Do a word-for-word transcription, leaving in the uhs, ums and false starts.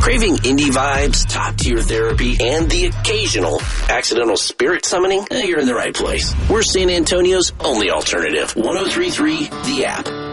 Craving indie vibes, top-tier therapy, and the occasional accidental spirit summoning? Eh, you're in the right place. We're San Antonio's only alternative. ten thirty-three The App.